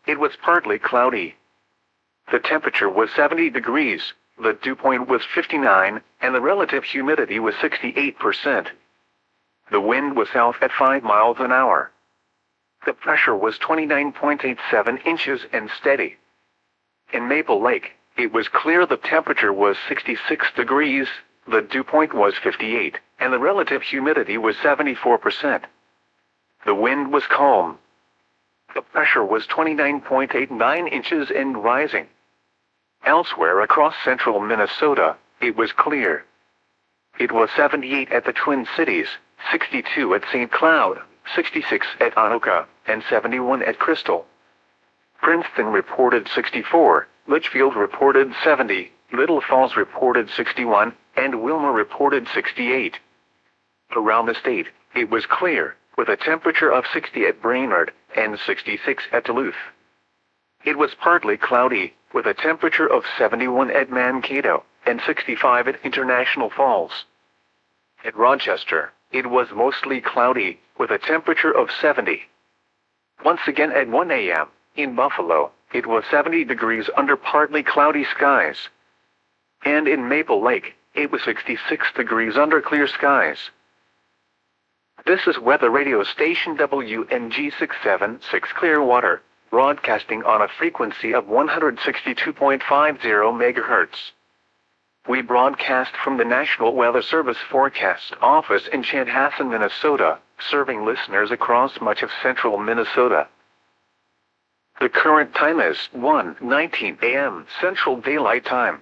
it was partly cloudy. The temperature was 70 degrees, the dew point was 59, and the relative humidity was 68%. The wind was south at 5 miles an hour. The pressure was 29.87 inches and steady. In Maple Lake, it was clear. The temperature was 66 degrees, the dew point was 58, and the relative humidity was 74%. The wind was calm. The pressure was 29.89 inches and rising. Elsewhere across central Minnesota, it was clear. It was 78 at the Twin Cities, 62 at St. Cloud, 66 at Anoka, and 71 at Crystal. Princeton reported 64, Litchfield reported 70, Little Falls reported 61, and Wilmer reported 68. Around the state, it was clear, with a temperature of 60 at Brainerd, and 66 at Duluth. It was partly cloudy, with a temperature of 71 at Mankato, and 65 at International Falls. At Rochester, it was mostly cloudy, with a temperature of 70. Once again at 1 a.m., in Buffalo, it was 70 degrees under partly cloudy skies. And in Maple Lake, it was 66 degrees under clear skies. This is weather radio station WNG 676 Clearwater, broadcasting on a frequency of 162.50 MHz. We broadcast from the National Weather Service Forecast Office in Chanhassen, Minnesota, serving listeners across much of central Minnesota. The current time is 1:19 a.m. Central Daylight Time.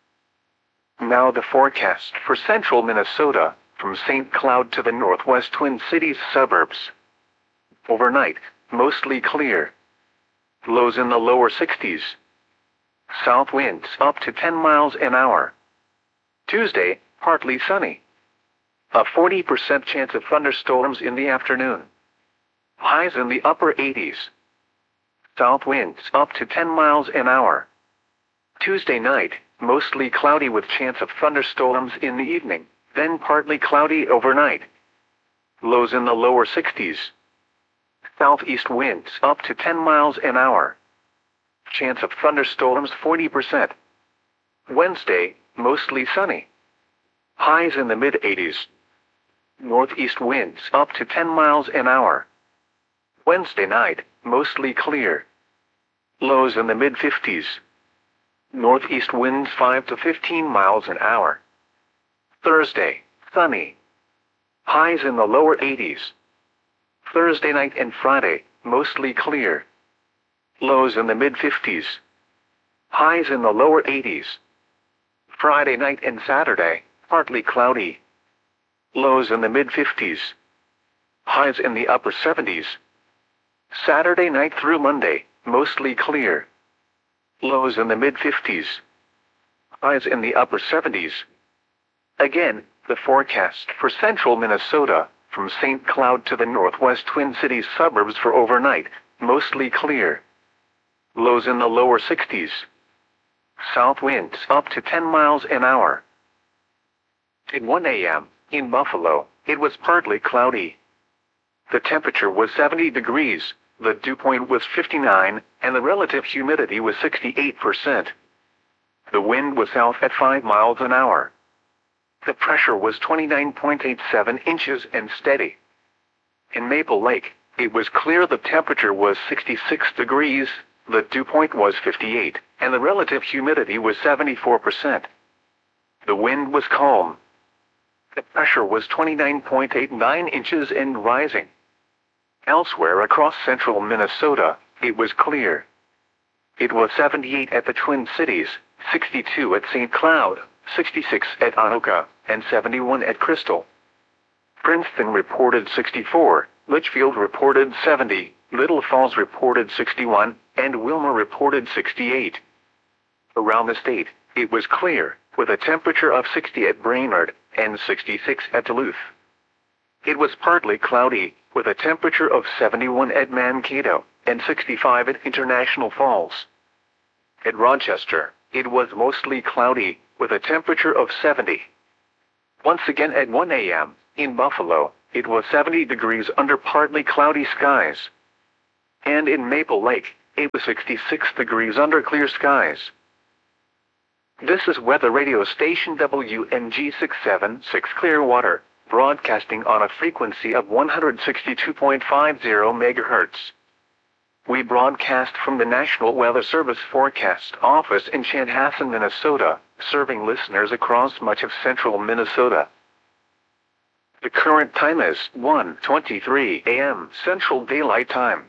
Now the forecast for central Minnesota, from St. Cloud to the northwest Twin Cities suburbs. Overnight, mostly clear. Lows in the lower 60s. South winds up to 10 miles an hour. Tuesday, partly sunny. A 40% chance of thunderstorms in the afternoon. Highs in the upper 80s. South winds up to 10 miles an hour. Tuesday night, mostly cloudy with chance of thunderstorms in the evening, then partly cloudy overnight. Lows in the lower 60s. Southeast winds up to 10 miles an hour. Chance of thunderstorms 40%. Wednesday, mostly sunny. Highs in the mid-80s. Northeast winds up to 10 miles an hour. Wednesday night, mostly clear. Lows in the mid-50s. Northeast winds 5 to 15 miles an hour. Thursday, sunny. Highs in the lower 80s. Thursday night and Friday, mostly clear. Lows in the mid-50s. Highs in the lower 80s. Friday night and Saturday, partly cloudy. Lows in the mid-50s. Highs in the upper 70s. Saturday night through Monday, mostly clear. Lows in the mid-50s. Highs in the upper 70s. Again, the forecast for central Minnesota, from St. Cloud to the northwest Twin Cities suburbs for overnight, mostly clear. Lows in the lower 60s. South winds up to 10 miles an hour. At 1 a.m., in Buffalo, it was partly cloudy. The temperature was 70 degrees, the dew point was 59, and the relative humidity was 68%. The wind was south at 5 miles an hour. The pressure was 29.87 inches and steady. In Maple Lake, it was clear. The temperature was 66 degrees, the dew point was 58, and the relative humidity was 74%. The wind was calm. The pressure was 29.89 inches and rising. Elsewhere across central Minnesota, it was clear. It was 78 at the Twin Cities, 62 at St. Cloud, 66 at Anoka, and 71 at Crystal. Princeton reported 64, Litchfield reported 70, Little Falls reported 61, and Wilmer reported 68. Around the state, it was clear, with a temperature of 60 at Brainerd, and 66 at Duluth. It was partly cloudy, with a temperature of 71 at Mankato, and 65 at International Falls. At Rochester, it was mostly cloudy, with a temperature of 70. Once again at 1 a.m., in Buffalo, it was 70 degrees under partly cloudy skies. And in Maple Lake, it was 66 degrees under clear skies. This is weather radio station WNG676 Clearwater, broadcasting on a frequency of 162.50 MHz. We broadcast from the National Weather Service Forecast Office in Chanhassen, Minnesota, serving listeners across much of central Minnesota. The current time is 1:23 a.m. Central Daylight Time.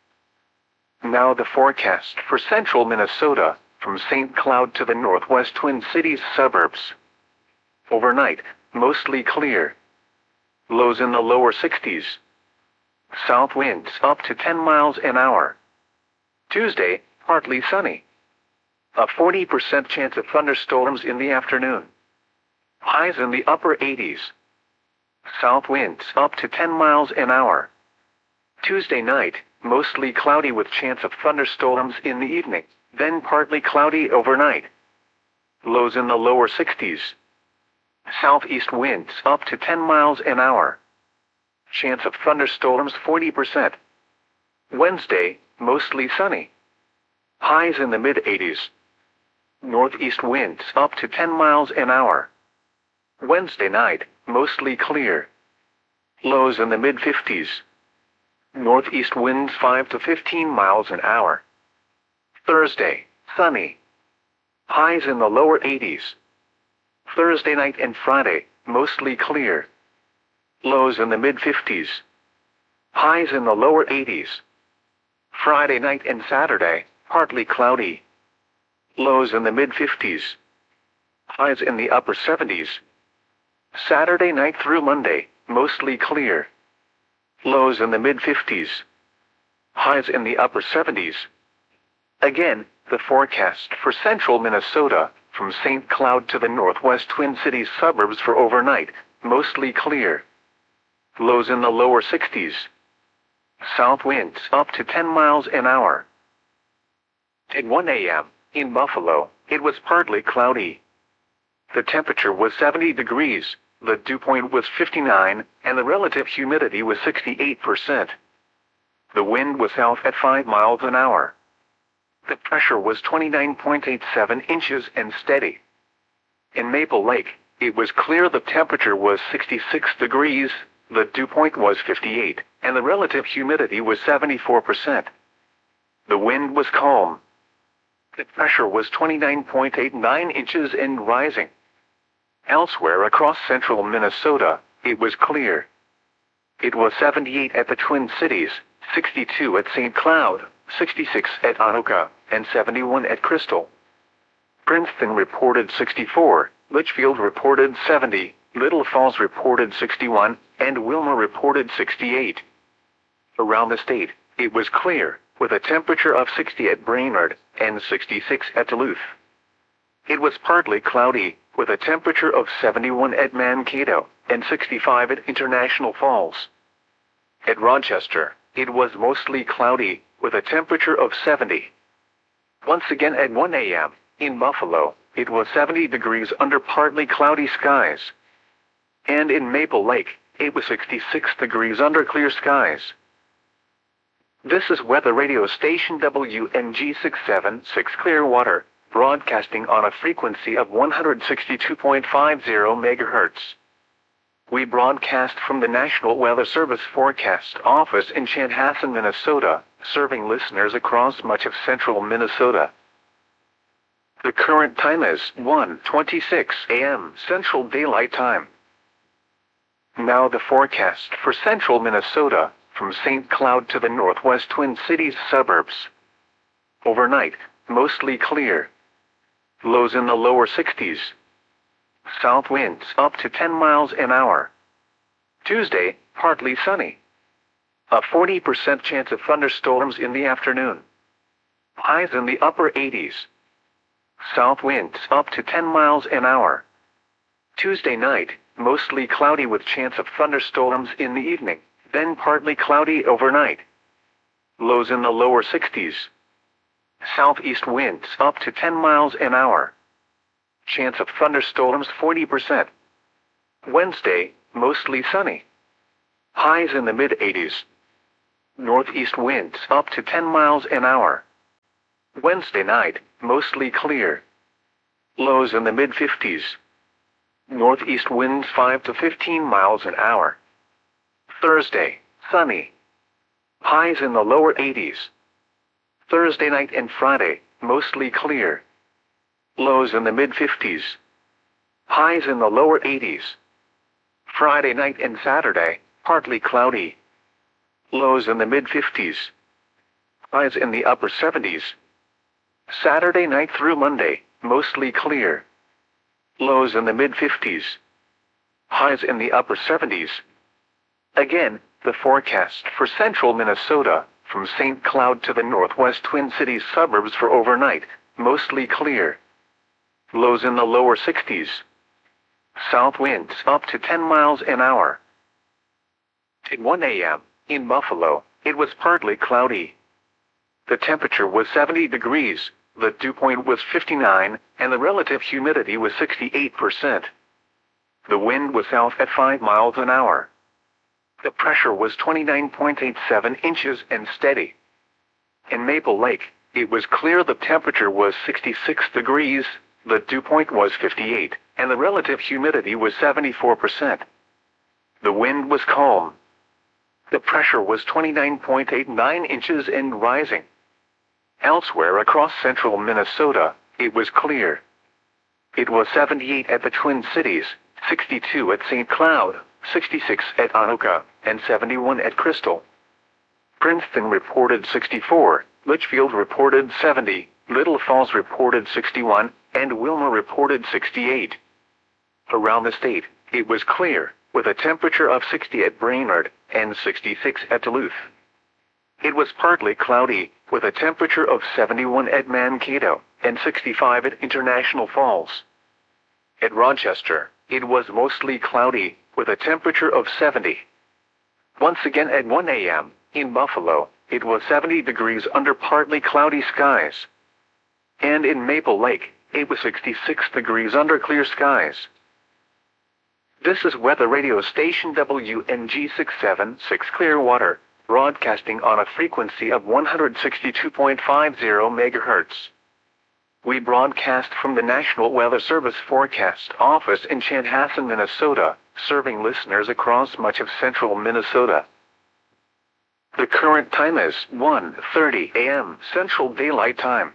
Now the forecast for central Minnesota, from St. Cloud to the northwest Twin Cities suburbs. Overnight, mostly clear. Lows in the lower 60s. South winds up to 10 miles an hour. Tuesday, partly sunny. A 40% chance of thunderstorms in the afternoon. Highs in the upper 80s. South winds up to 10 miles an hour. Tuesday night, mostly cloudy with chance of thunderstorms in the evening, then partly cloudy overnight. Lows in the lower 60s. Southeast winds up to 10 miles an hour. Chance of thunderstorms 40%. Wednesday, mostly sunny. Highs in the mid-80s. Northeast winds up to 10 miles an hour. Wednesday night, mostly clear. Lows in the mid-50s. Northeast winds 5 to 15 miles an hour. Thursday, sunny. Highs in the lower 80s. Thursday night and Friday, mostly clear. Lows in the mid-50s. Highs in the lower 80s. Friday night and Saturday, partly cloudy. Lows in the mid-50s. Highs in the upper 70s. Saturday night through Monday, mostly clear. Lows in the mid-50s. Highs in the upper 70s. Again, the forecast for central Minnesota, from St. Cloud to the northwest Twin Cities suburbs for overnight, mostly clear. Lows in the lower 60s. South winds up to 10 miles an hour. At 1 a.m., in Buffalo, it was partly cloudy. The temperature was 70 degrees, the dew point was 59, and the relative humidity was 68%. The wind was south at 5 miles an hour. The pressure was 29.87 inches and steady. In Maple Lake, it was clear. The temperature was 66 degrees, the dew point was 58, and the relative humidity was 74%. The wind was calm. The pressure was 29.89 inches and rising. Elsewhere across central Minnesota, it was clear. It was 78 at the Twin Cities, 62 at St. Cloud, 66 at Anoka, and 71 at Crystal. Princeton reported 64, Litchfield reported 70, Little Falls reported 61, and Wilmer reported 68. Around the state, it was clear, with a temperature of 60 at Brainerd, and 66 at Duluth. It was partly cloudy, with a temperature of 71 at Mankato, and 65 at International Falls. At Rochester, it was mostly cloudy, with a temperature of 70. Once again at 1 a.m., in Buffalo, it was 70 degrees under partly cloudy skies. And in Maple Lake, it was 66 degrees under clear skies. This is weather radio station WNG676 Clearwater, broadcasting on a frequency of 162.50 MHz. We broadcast from the National Weather Service Forecast Office in Chanhassen, Minnesota, serving listeners across much of central Minnesota. The current time is 1:26 a.m. Central Daylight Time. Now the forecast for central Minnesota, from St. Cloud to the northwest Twin Cities suburbs. Overnight, mostly clear. Lows in the lower 60s. South winds up to 10 miles an hour. Tuesday, partly sunny. A 40% chance of thunderstorms in the afternoon. Highs in the upper 80s. South winds up to 10 miles an hour. Tuesday night, mostly cloudy with chance of thunderstorms in the evening, then partly cloudy overnight. Lows in the lower 60s. Southeast winds up to 10 miles an hour. Chance of thunderstorms 40%. Wednesday, mostly sunny. Highs in the mid-80s. Northeast winds up to 10 miles an hour. Wednesday night, mostly clear. Lows in the mid-50s. Northeast winds 5 to 15 miles an hour. Thursday, sunny. Highs in the lower 80s. Thursday night and Friday, mostly clear. Lows in the mid-50s. Highs in the lower 80s. Friday night and Saturday, partly cloudy. Lows in the mid-50s. Highs in the upper 70s. Saturday night through Monday, mostly clear. Lows in the mid-50s. Highs in the upper 70s. Again, the forecast for central Minnesota, from St. Cloud to the northwest Twin Cities suburbs for overnight, mostly clear. Lows in the lower 60s. South winds up to 10 miles an hour. At 1 a.m., in Buffalo, it was partly cloudy. The temperature was 70 degrees, the dew point was 59, and the relative humidity was 68%. The wind was south at 5 miles an hour. The pressure was 29.87 inches and steady. In Maple Lake, it was clear the temperature was 66 degrees, the dew point was 58, and the relative humidity was 74%. The wind was calm. The pressure was 29.89 inches and rising. Elsewhere across central Minnesota, it was clear. It was 78 at the Twin Cities, 62 at St. Cloud, 66 at Anoka, and 71 at Crystal. Princeton reported 64, Litchfield reported 70, Little Falls reported 61, and Wilmer reported 68. Around the state, it was clear, with a temperature of 60 at Brainerd, and 66 at Duluth. It was partly cloudy, with a temperature of 71 at Mankato, and 65 at International Falls. At Rochester, it was mostly cloudy, with a temperature of 70. Once again at 1 a.m., in Buffalo, it was 70 degrees under partly cloudy skies. And in Maple Lake, it was 66 degrees under clear skies. This is weather radio station WNG 676 Clearwater, broadcasting on a frequency of 162.50 MHz. We broadcast from the National Weather Service Forecast Office in Chanhassen, Minnesota, serving listeners across much of central Minnesota. The current time is 1:30 a.m. Central Daylight Time.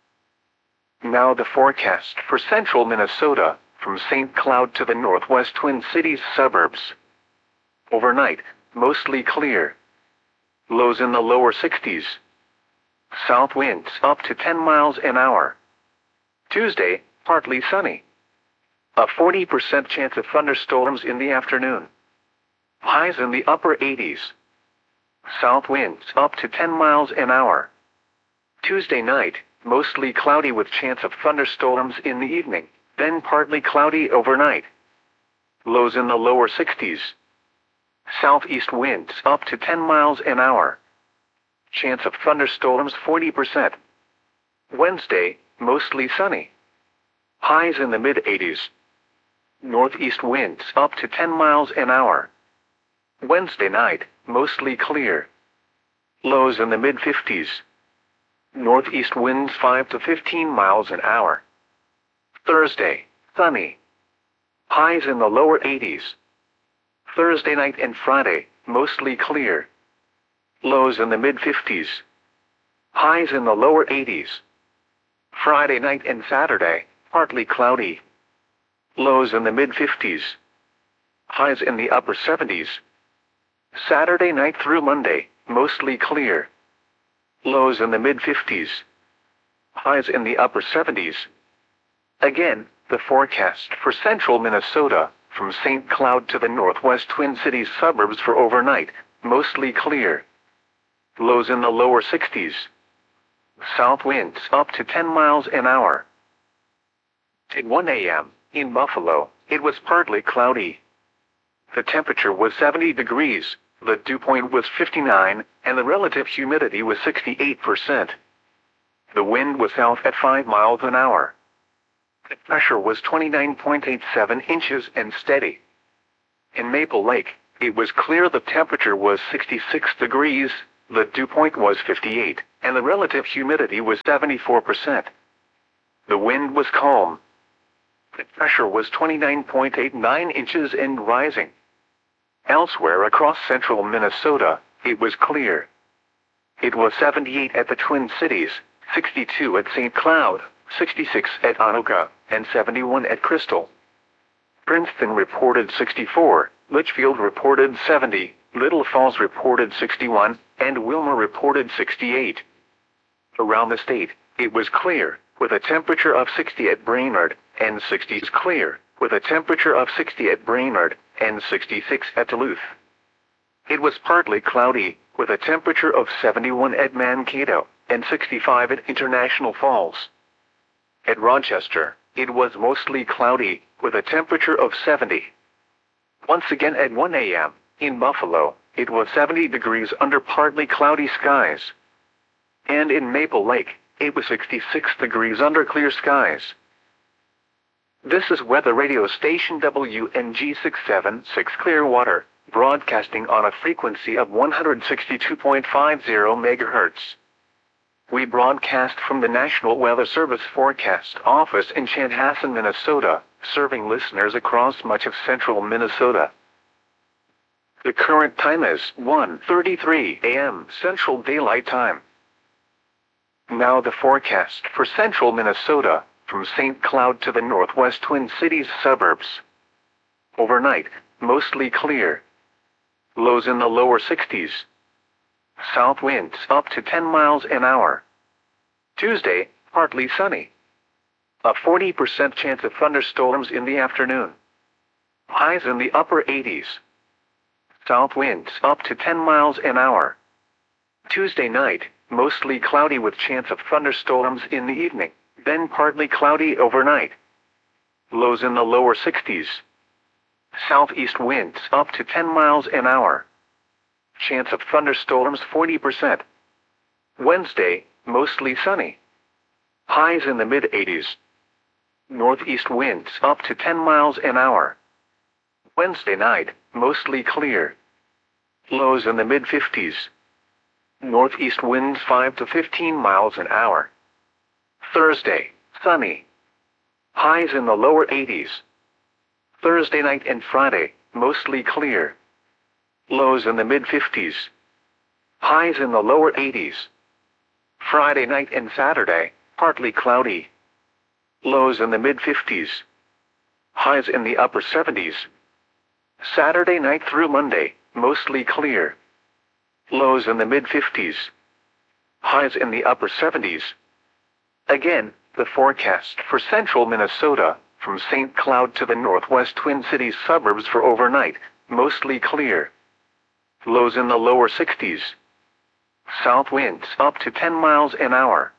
Now the forecast for central Minnesota, from St. Cloud to the northwest Twin Cities suburbs. Overnight, mostly clear. Lows in the lower 60s. South winds up to 10 miles an hour. Tuesday, partly sunny. A 40% chance of thunderstorms in the afternoon. Highs in the upper 80s. South winds up to 10 miles an hour. Tuesday night, mostly cloudy with chance of thunderstorms in the evening, then partly cloudy overnight. Lows in the lower 60s. Southeast winds up to 10 miles an hour. Chance of thunderstorms 40%. Wednesday, mostly sunny. Highs in the mid-80s. Northeast winds up to 10 miles an hour. Wednesday night, mostly clear. Lows in the mid-50s. Northeast winds 5 to 15 miles an hour. Thursday, sunny. Highs in the lower 80s. Thursday night and Friday, mostly clear. Lows in the mid-50s. Highs in the lower 80s. Friday night and Saturday, partly cloudy. Lows in the mid-50s. Highs in the upper 70s. Saturday night through Monday, mostly clear. Lows in the mid-50s. Highs in the upper 70s. Again, the forecast for central Minnesota, from St. Cloud to the northwest Twin Cities suburbs for overnight, mostly clear. Lows in the lower 60s. South winds up to 10 miles an hour. At 1 a.m., in Buffalo, it was partly cloudy. The temperature was 70 degrees, the dew point was 59, and the relative humidity was 68%. The wind was south at 5 miles an hour. The pressure was 29.87 inches and steady. In Maple Lake, it was clear the temperature was 66 degrees, the dew point was 58, and the relative humidity was 74%. The wind was calm. The pressure was 29.89 inches and rising. Elsewhere across central Minnesota, it was clear. It was 78 at the Twin Cities, 62 at St. Cloud, 66 at Anoka, and 71 at Crystal. Princeton reported 64, Litchfield reported 70, Little Falls reported 61, and Wilmer reported 68. Around the state, it was clear, with a temperature of 60 at Brainerd, and 60 clear, with a temperature of 60 at Brainerd, and 66 at Duluth. It was partly cloudy, with a temperature of 71 at Mankato, and 65 at International Falls. At Rochester, it was mostly cloudy, with a temperature of 70. Once again at 1 a.m., in Buffalo, it was 70 degrees under partly cloudy skies. And in Maple Lake, it was 66 degrees under clear skies. This is weather radio station WNG676 Clearwater, broadcasting on a frequency of 162.50 MHz. We broadcast from the National Weather Service Forecast Office in Chanhassen, Minnesota, serving listeners across much of central Minnesota. The current time is 1:33 a.m. Central Daylight Time. Now the forecast for central Minnesota, from St. Cloud to the northwest Twin Cities suburbs. Overnight, mostly clear. Lows in the lower 60s. South winds up to 10 miles an hour. Tuesday, partly sunny. A 40% chance of thunderstorms in the afternoon. Highs in the upper 80s. South winds up to 10 miles an hour. Tuesday night, mostly cloudy with chance of thunderstorms in the evening, then partly cloudy overnight. Lows in the lower 60s. Southeast winds up to 10 miles an hour. Chance of thunderstorms 40%. Wednesday, mostly sunny. Highs in the mid-80s. Northeast winds up to 10 miles an hour. Wednesday night, mostly clear. Lows in the mid-50s. Northeast winds 5 to 15 miles an hour. Thursday, sunny. Highs in the lower 80s. Thursday night and Friday, mostly clear. Lows in the mid-50s. Highs in the lower 80s. Friday night and Saturday, partly cloudy. Lows in the mid-50s. Highs in the upper 70s. Saturday night through Monday, mostly clear. Lows in the mid-50s. Highs in the upper 70s. Again, the forecast for central Minnesota, from St. Cloud to the northwest Twin Cities suburbs for overnight, mostly clear. Lows in the lower 60s. South winds up to 10 miles an hour.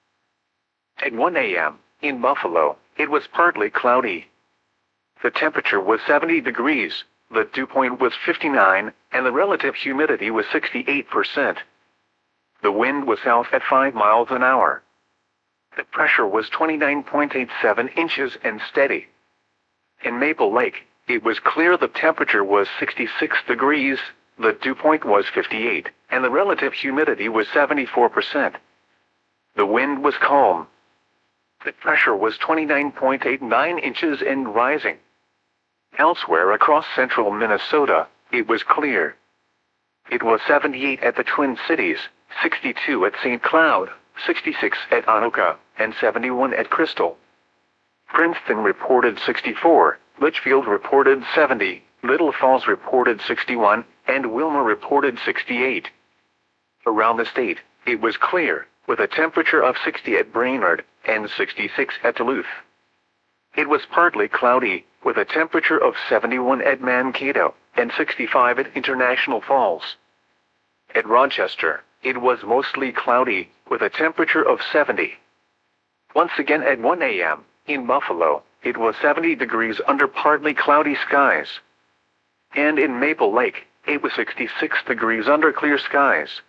At 1 a.m., in Buffalo, it was partly cloudy. The temperature was 70 degrees, the dew point was 59, and the relative humidity was 68%. The wind was south at 5 miles an hour. The pressure was 29.87 inches and steady. In Maple Lake, it was clear the temperature was 66 degrees, the dew point was 58, and the relative humidity was 74%. The wind was calm. The pressure was 29.89 inches and rising. Elsewhere across central Minnesota, it was clear. It was 78 at the Twin Cities, 62 at St. Cloud, 66 at Anoka, and 71 at Crystal. Princeton reported 64, Litchfield reported 70, Little Falls reported 61, and Wilmer reported 68. Around the state, it was clear, with a temperature of 60 at Brainerd, and 66 at Duluth. It was partly cloudy, with a temperature of 71 at Mankato, and 65 at International Falls. At Rochester, it was mostly cloudy, with a temperature of 70. Once again at 1 a.m., in Buffalo, it was 70 degrees under partly cloudy skies. And in Maple Lake, it was 66 degrees under clear skies.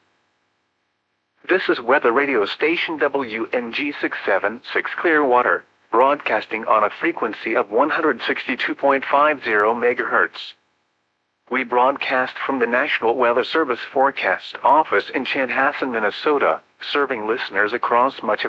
This is weather radio station WNG676 Clearwater, broadcasting on a frequency of 162.50 MHz. We broadcast from the National Weather Service Forecast Office in Chanhassen, Minnesota, serving listeners across much of